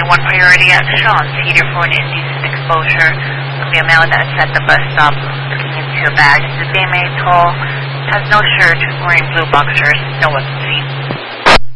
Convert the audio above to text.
only one priority at Sean, seated for an indecent exposure. There'll be a male that's at the bus stop looking into a bag. He's a female, tall, has no shirt, wearing blue boxers, no weapons.